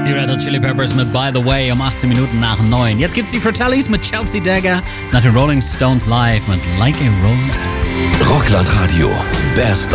Die Red Hot Chili Peppers mit By the Way um 18 Minuten nach 9. Jetzt gibt's die Fratellis mit Chelsea Dagger, nach den Rolling Stones live mit Like a Rolling Stone. Rockland Radio, Best